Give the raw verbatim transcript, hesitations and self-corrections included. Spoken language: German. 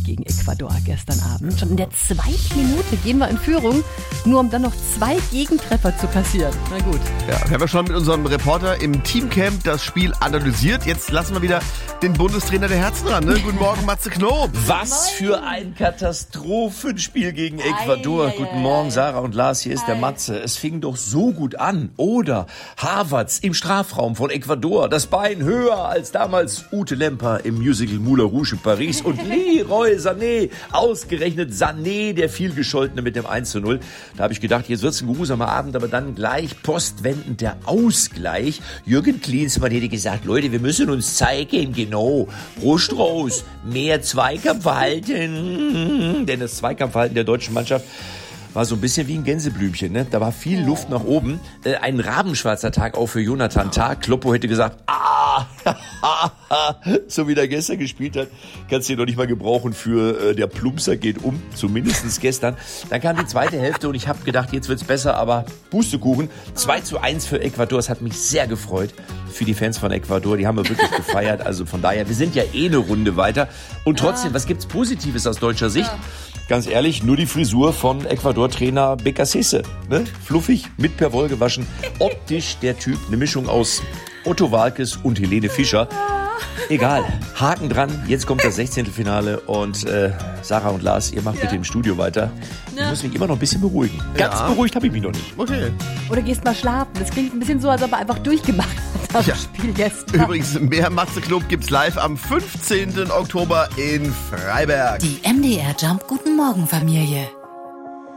gegen Ecuador gestern Abend. Schon in der zweiten Minute gehen wir in Führung, nur um dann noch zwei Gegentreffer zu kassieren. Na gut. Ja, wir haben ja schon mit unserem Reporter im Teamcamp das Spiel analysiert. Jetzt lassen wir wieder den Bundestrainer der Herzen ran. Ne? Guten Morgen, Matze Knob. Was für ein Katastrophenspiel gegen Ecuador. Ei, ei, Guten Morgen, Sarah und Lars. Hier ist ei. der Matze. Es fing doch so gut an. Oder Havertz im Strafraum von Ecuador. Das Bein höher als damals Ute Lemper im Musical Moulin Rouge in Paris. Und Leroy Sané, ausgerechnet Sané, der vielgescholtene mit dem eins zu null. Da habe ich gedacht, jetzt wird's ein geruhsamer Abend, aber dann gleich postwendend der Ausgleich. Jürgen Klinsmann hätte gesagt, Leute, wir müssen uns zeigen, genau. Brust raus, mehr Zweikampfverhalten. Denn das Zweikampfverhalten der deutschen Mannschaft war so ein bisschen wie ein Gänseblümchen, ne? Da war viel Luft nach oben. Äh, ein rabenschwarzer Tag auch für Jonathan Tah. Kloppo hätte gesagt, ah, so wie der gestern gespielt hat, kannst du ihn doch nicht mal gebrauchen für äh, der Plumpser geht um, zumindest gestern. Dann kam die zweite Hälfte und ich habe gedacht, jetzt wird's besser, aber Pustekuchen. zwei zu eins für Ecuador, das hat mich sehr gefreut für die Fans von Ecuador, die haben wir wirklich gefeiert. Also von daher, wir sind ja eh eine Runde weiter. Und trotzdem, was gibt's Positives aus deutscher Sicht? Ganz ehrlich, nur die Frisur von Ecuador-Trainer Becasese. Ne? Fluffig, mit Perwoll gewaschen. Optisch der Typ, eine Mischung aus Otto Waalkes und Helene Fischer. Egal, Haken dran, jetzt kommt das Sechzehntelfinale und äh, Sarah und Lars, ihr macht ja. bitte im Studio weiter. Ich muss mich immer noch ein bisschen beruhigen. Ganz ja. beruhigt habe ich mich noch nicht. Okay. Oder gehst mal schlafen. Das klingt ein bisschen so, als ob er einfach durchgemacht hat, das ja. Spiel gestern. Übrigens, mehr Matze Knob gibt's live am fünfzehnten Oktober in Freiberg. Die M D R Jump Guten Morgen Familie.